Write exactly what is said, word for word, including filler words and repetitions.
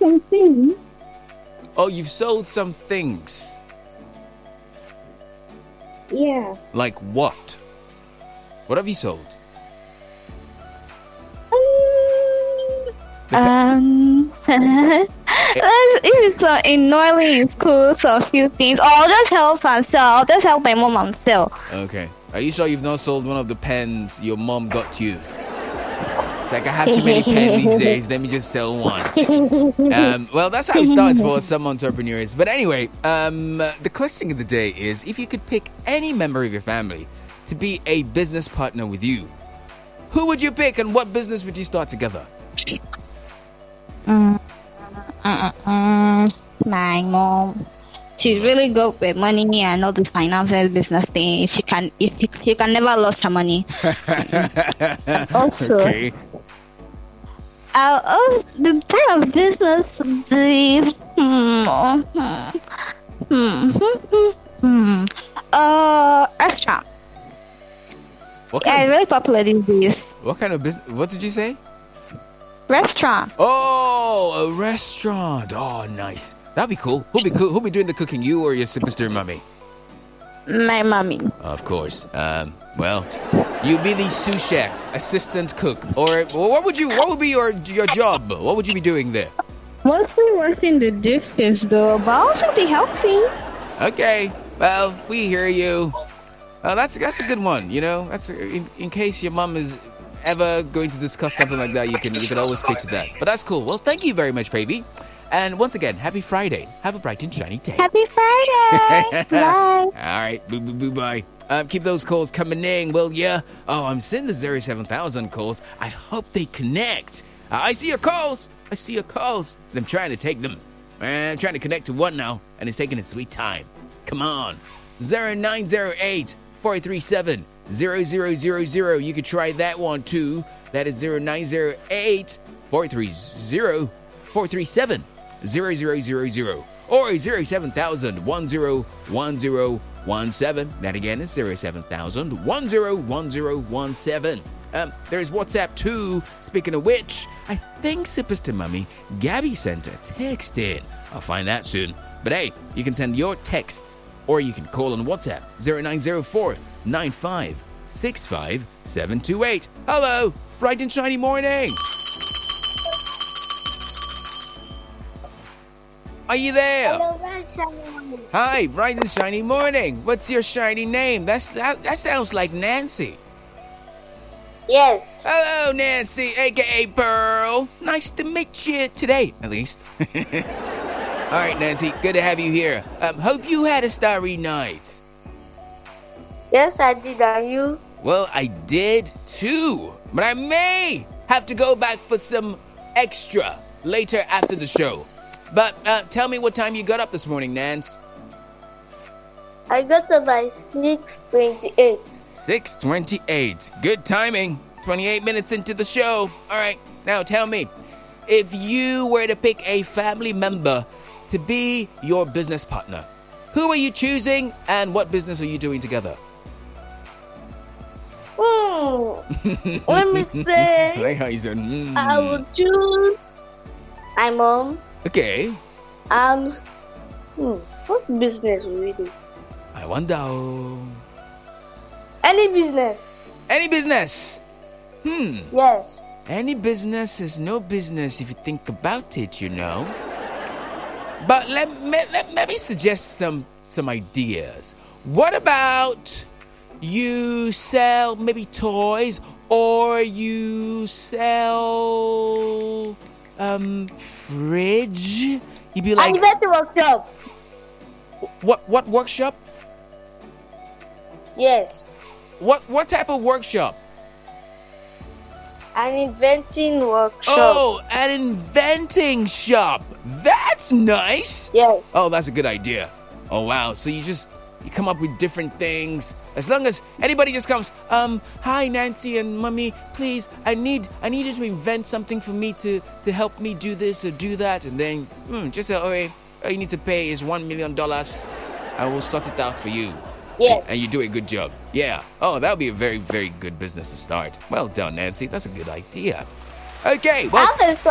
something. Oh, you've sold some things. Yeah. Like what? What have you sold? Um, if it's uh, in Norway in school, so a few things. Or I'll just help and sell. I'll just help my mom and sell. Okay. Are you sure you've not sold one of the pens your mom got you? It's like, I have too many pens these days. Let me just sell one. Um, well, that's how it starts for some entrepreneurs. But anyway, um, the question of the day is, if you could pick any member of your family to be a business partner with you, who would you pick and what business would you start together? Mm, uh, uh, my mom. She's really good with money and all this finances, business thing. She can, if she, she can never lose her money. Also, Okay. uh, oh, the kind of business, the hmm, hmm, hmm, hmm, uh, restaurant. What Yeah, kind it's of, really popular these days. what kind of business? What did you say? Restaurant. Oh, a restaurant. Oh, nice. That'd be cool. Who'll be cool? Who'll be doing the cooking? You or your sister, mummy? My mommy. Of course. Um, well, you'd be the sous chef, assistant cook, or well, what would you? What would be your your job? What would you be doing there? Mostly washing the dishes though, but also be helping. Okay. Well, we hear you. Uh, that's that's a good one. You know, that's a, in, in case your mum is ever going to discuss something like that, you can you can always pitch that. But that's cool. Well, thank you very much, Favy. And once again, happy Friday. Have a bright and shiny day. Happy Friday. Bye. All right. Boo, boo, boo, bye. Um, keep those calls coming in, will ya? Oh, I'm seeing the zero seven thousand calls. I hope they connect. Uh, I see your calls. I see your calls. And I'm trying to take them. Uh, I'm trying to connect to one now, and it's taking its sweet time. Come on. zero nine zero eight, four three seven, zero zero zero zero. You could try that one, too. That is zero nine zero eight, four three zero, four three seven. Zero zero zero zero or zero seven thousand one zero one zero one seven. That again is zero seven thousand one zero one zero one seven. Um, there's WhatsApp too. Speaking of which, I think Superstar Mummy Gabby sent a text in. I'll find that soon. But hey, you can send your texts or you can call on WhatsApp zero nine zero four nine five six five seven two eight. Hello, bright and shiny morning. Are you there? Hello, bright shiny. Hi, bright and shiny morning. What's your shiny name? That's that, that sounds like Nancy. Yes. Hello, Nancy, aka Pearl. Nice to meet you today, at least. All right, Nancy, good to have you here. Um, hope you had a starry night. Yes, I did. And you? Well, I did too, but I may have to go back for some extra later after the show. But uh, tell me what time you got up this morning, Nance. I got up by six twenty-eight. six twenty-eight. Good timing. twenty-eight minutes into the show. All right, now tell me, if you were to pick a family member to be your business partner, who are you choosing and what business are you doing together? Hmm. Let me say. Like how you said, mm. I would choose my mom. Okay. Um. Hmm. What business will we do? I wonder. Any business. Any business. Hmm. Yes. Any business is no business if you think about it, you know. But let me, let, let me suggest some, some ideas. What about you sell maybe toys or you sell um fridge? You'd be like, An event workshop. what what workshop? Yes. What what type of workshop? An inventing workshop. Oh, an inventing shop. That's nice. Yes. Oh, that's a good idea. Oh, wow. So you just, you come up with different things. As long as anybody just comes, um, hi, Nancy and Mommy, please, I need, I need you to invent something for me to, to help me do this or do that. And then, hmm, just say, okay, all you need to pay is one million dollars. I will sort it out for you. Yes. And you do a good job. Yeah. Oh, that would be a very, very good business to start. Well done, Nancy. That's a good idea. Okay. Well, I'll